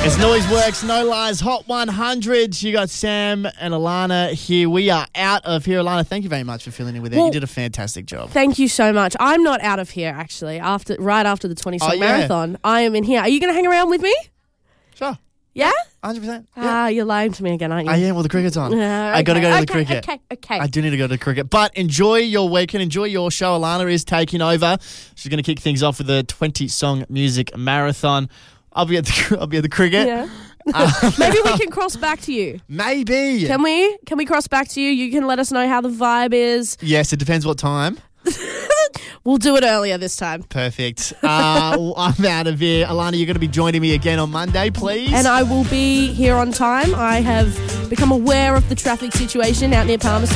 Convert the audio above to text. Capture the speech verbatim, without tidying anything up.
It's Noise Works, No Lies, Hot one hundred. You got Sam and Alana here. We are out of here. Alana, thank you very much for filling in with it. Well, you did a fantastic job. Thank you so much. I'm not out of here, actually. After Right after the twenty-song Oh, yeah. marathon, I am in here. Are you going to hang around with me? Sure. Yeah? one hundred percent. Yeah. Ah, you're lying to me again, aren't you? I am. Well, the cricket's on. Uh, I got to okay, go to okay, the cricket. Okay, okay. I do need to go to the cricket. But enjoy your weekend. Enjoy your show. Alana is taking over. She's going to kick things off with a twenty-song music marathon. I'll be at the I'll be at the cricket. Yeah. Maybe we can cross back to you. Maybe. Can we? Can we cross back to you? You can let us know how the vibe is. Yes, it depends what time. We'll do it earlier this time. Perfect. Uh, well, I'm out of here. Alana, you're going to be joining me again on Monday, please. And I will be here on time. I have become aware of the traffic situation out near Palmerston.